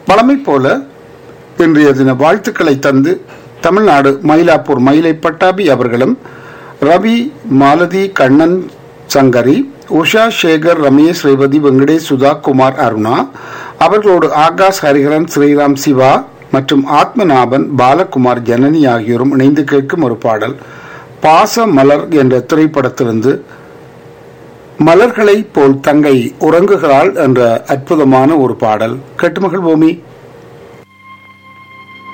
வழமை போல இன்றைய தின வாழ்த்துக்களை தந்து தமிழ்நாடு மயிலாப்பூர் மயிலை பட்டாபி அவர்களும், ரவி, மாலதி, கண்ணன், சங்கரி, உஷா, சேகர், ரமேஷ், ரேவதி, வெங்கடேஷ், சுதா, குமார், அருணா அவர்களோடு ஆகாஷ், ஹரிஹரன், ஸ்ரீராம், சிவா மற்றும் ஆத்மநாபன், பாலகுமார், ஜனனி ஆகியோரும் இணைந்து கேட்கும் ஒரு பாடல் பாச மலர் என்ற திரைப்படத்திலிருந்து மலர்களை போல் தங்கை உறங்குகிறாள் என்ற அற்புதமான ஒரு பாடல். கேட்டு மகிழ்வோமே.